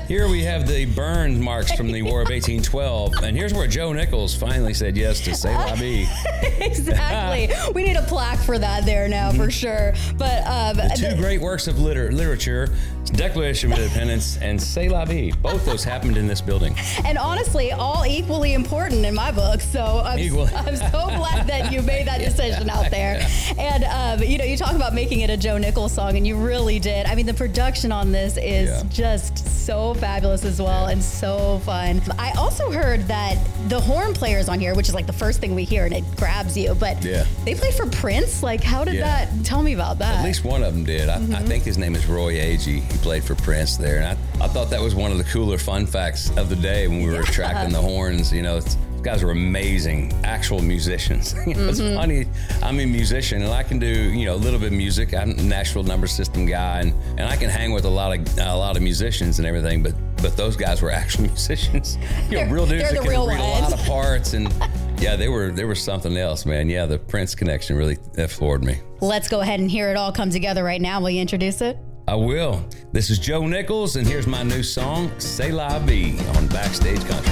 Here we have the burn marks from the War of 1812. And here's where Joe Nichols finally said yes to C'est La Vie. Exactly. We need a plaque for that there now, for sure. But the two great works of literature, Declaration of Independence and C'est La Vie. Both those happened in this building. And honestly, all equally important in my book. So I'm so glad that you made that decision out there. And, you talk about making it a Joe Nichols song, and you really did. I mean, the production on this is just so fabulous as well, and so fun. I also heard that the horn players on here, which is like the first thing we hear, and it grabs you, but they played for Prince. Like, how did that? Tell me about that. At least one of them did. I think his name is Roy Agee. He played for Prince there. And I thought that was one of the cooler fun facts of the day when we were tracking the horns. These guys are amazing, actual musicians. It's funny. I'm a musician, and I can do a little bit of music. I'm a Nashville number system guy, and I can hang with a lot of musicians and everything. But those guys were actual musicians. Real dudes that can read a lot of parts, and they were something else, man. Yeah, the Prince connection really floored me. Let's go ahead and hear it all come together right now. Will you introduce it? I will. This is Joe Nichols, and here's my new song, C'est La Vie, on Backstage Country.